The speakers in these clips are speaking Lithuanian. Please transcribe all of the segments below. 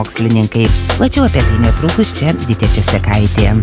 mokslininkai. Plačiau apie tai netrukus, čia Ditė Česekaitė.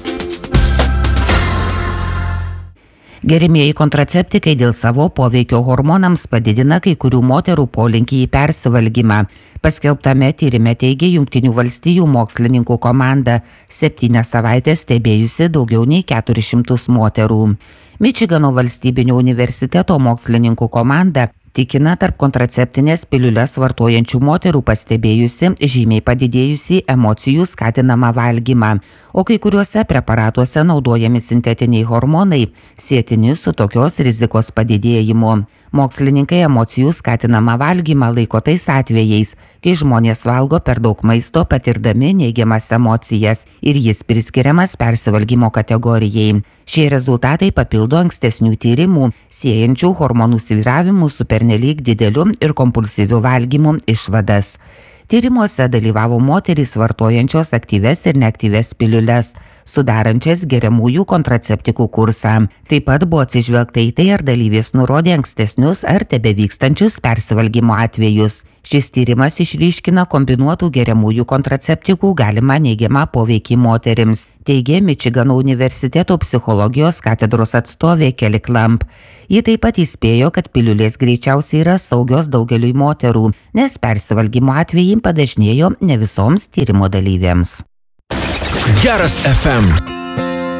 Geriamieji kontraceptikai dėl savo poveikio hormonams padidina kai kurių moterų polinkį į persivalgymą. Paskelbtame tyrime teigia Jungtinių valstijų mokslininkų komanda 7 savaites stebėjusi daugiau nei 400 moterų. Mičigano valstybinio universiteto mokslininkų komanda tikina tarp kontraceptinės piliulės vartojančių moterų pastebėjusi žymiai padidėjusi emocijų skatinamą valgymą, o kai kuriuose preparatuose naudojami sintetiniai hormonai sietini su tokios rizikos padidėjimu. Mokslininkai emocijų skatinamą valgymą laiko tais atvejais, kai žmonės valgo per daug maisto patirdami neigiamas emocijas ir jis priskiriamas persivalgymo kategorijai. Šie rezultatai papildo ankstesnių tyrimų, siejančių hormonų svyravimų su pernelyg dideliu ir kompulsyviu valgymu išvadas. Tyrimuose dalyvavo moterys vartojančios aktyves ir neaktyves piliules, sudarančias geriamųjų kontraceptikų kursą. Taip pat buvo atsižvelgta į tai, ar dalyvės nurodė ankstesnius ar tebevykstančius persivalgymo atvejus. Šis tyrimas išryškina kombinuotų geriamųjų kontraceptikų galimą neigiamą poveikį moterims, teigė Mičigano universiteto psichologijos katedros atstovė Kelly Klamp. Ji taip pat įspėjo, kad piliulės greičiausiai yra saugios daugeliui moterų, nes persivalgymo atvejai padažnėjo ne visoms tyrimo dalyvėms. Geras FM.